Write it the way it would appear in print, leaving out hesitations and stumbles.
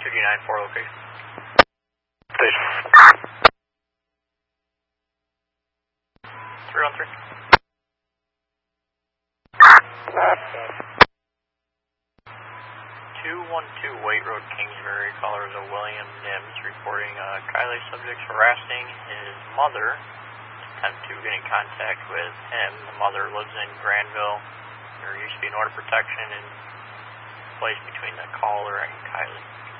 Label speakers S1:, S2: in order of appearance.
S1: 2D94 location.
S2: Station.
S1: 313. 212 White Road, Kingsbury. Caller is a William Nims reporting Kylie subject's harassing his mother. Attempt to get in contact with him. The mother lives in Granville. There used to be an order of protection in place between the caller and Kylie.